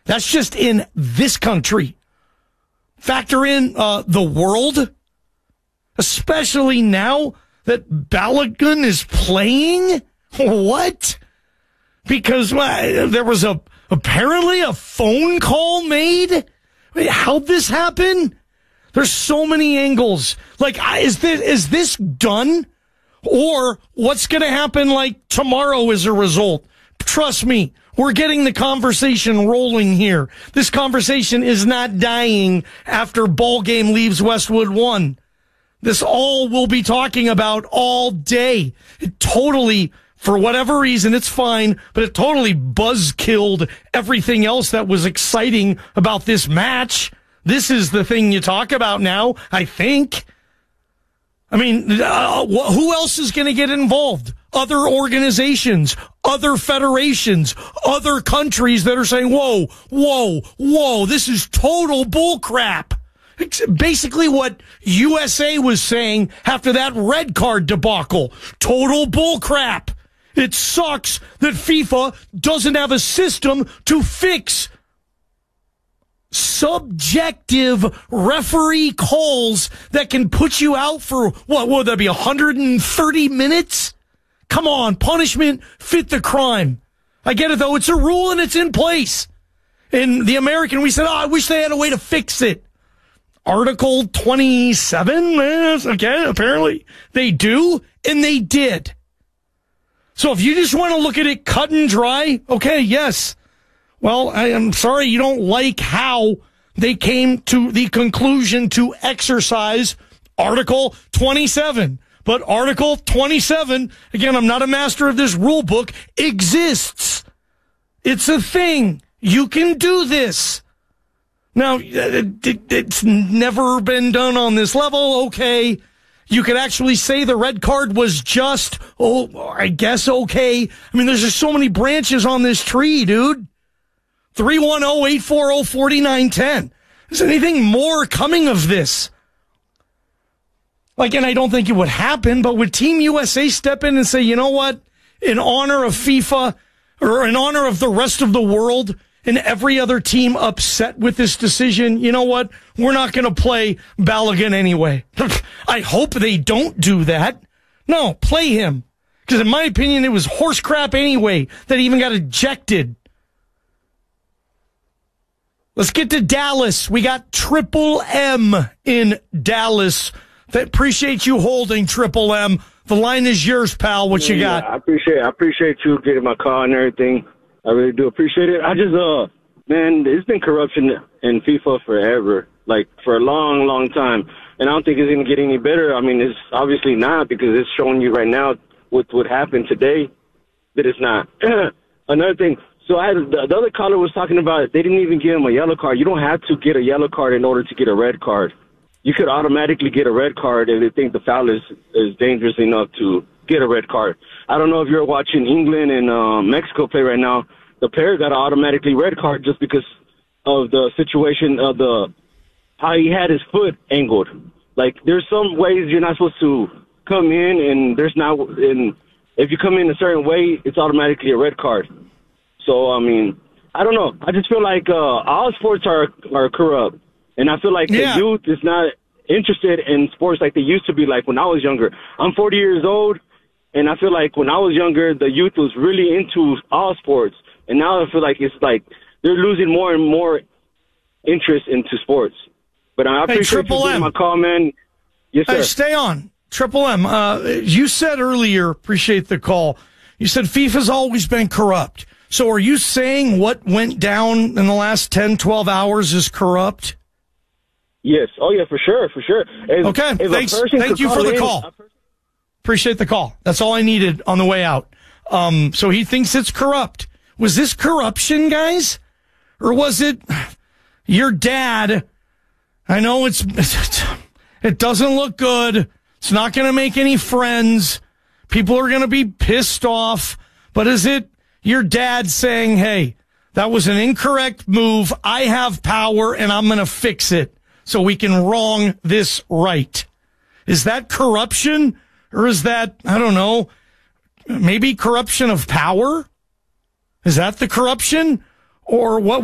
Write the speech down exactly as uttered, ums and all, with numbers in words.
That's just in this country. Factor in uh, the world, especially now that Balogun is playing. What? Because uh, there was a apparently a phone call made. Wait, how'd this happen? There's so many angles. Like, is this is this done, or what's going to happen like tomorrow as a result? Trust me, we're getting the conversation rolling here. This conversation is not dying after ball game leaves Westwood one. This all we'll be talking about all day. It totally, for whatever reason, it's fine, but it totally buzz-killed everything else that was exciting about this match. This is the thing you talk about now, I think. I mean, uh, wh- who else is going to get involved? Other organizations, other federations, other countries that are saying, whoa, whoa, whoa, this is total bullcrap. Basically what U S A was saying after that red card debacle. Total bullcrap. It sucks that FIFA doesn't have a system to fix subjective referee calls that can put you out for, what, would that be, one hundred thirty minutes? Come on, punishment fit the crime. I get it, though. It's a rule and it's in place. In the American, we said, oh, I wish they had a way to fix it. Article twenty-seven, okay, apparently they do, and they did. So if you just want to look at it cut and dry, okay, yes. Well, I am sorry you don't like how they came to the conclusion to exercise Article twenty-seven. But Article twenty-seven, again, I'm not a master of this rule book, exists. It's a thing. You can do this. Now, it's never been done on this level, okay. You could actually say the red card was just, oh, I guess okay. I mean, there's just so many branches on this tree, dude. three one zero, eight four zero, four nine one zero. Is anything more coming of this? Like, and I don't think it would happen, but would Team U S A step in and say, you know what? In honor of FIFA, or in honor of the rest of the world, and every other team upset with this decision, you know what? We're not going to play Balogun anyway. I hope they don't do that. No, play him. Because in my opinion, it was horse crap anyway that he even got ejected. Let's get to Dallas. We got Triple M in Dallas. Th- appreciate you holding, Triple M. The line is yours, pal. What yeah, you got? Yeah, I appreciate I appreciate you getting my call and everything. I really do appreciate it. I just, uh, man, there's been corruption in FIFA forever, like for a long, long time. And I don't think it's going to get any better. I mean, it's obviously not, because it's showing you right now what would happen today that it's not. Another thing. So I had, the, the other caller was talking about they didn't even give him a yellow card. You don't have to get a yellow card in order to get a red card. You could automatically get a red card if they think the foul is, is dangerous enough to get a red card. I don't know if you're watching England and uh, Mexico play right now. The player got an automatically red card just because of the situation of the how he had his foot angled. Like, there's some ways you're not supposed to come in, and there's not. And if you come in a certain way, it's automatically a red card. So I mean, I don't know. I just feel like uh, all sports are are corrupt, and I feel like yeah. the youth is not interested in sports like they used to be. Like when I was younger, I'm forty years old. And I feel like when I was younger, the youth was really into all sports. And now I feel like it's like they're losing more and more interest into sports. But I appreciate hey, you getting my call, man. Yes, sir. Hey, stay on. Triple M, uh, you said earlier, appreciate the call, you said FIFA's always been corrupt. So are you saying what went down in the last ten, twelve hours is corrupt? Yes. Oh, yeah, for sure, for sure. If, okay, if thanks. Thank you for the in, call. Appreciate the call. That's all I needed on the way out. Um, so he thinks it's corrupt. Was this corruption, guys? Or was it your dad? I know it's, it doesn't look good. It's not going to make any friends. People are going to be pissed off. But is it your dad saying, hey, that was an incorrect move. I have power and I'm going to fix it so we can wrong this right? Is that corruption? Or is that, I don't know, maybe corruption of power? Is that the corruption? Or what?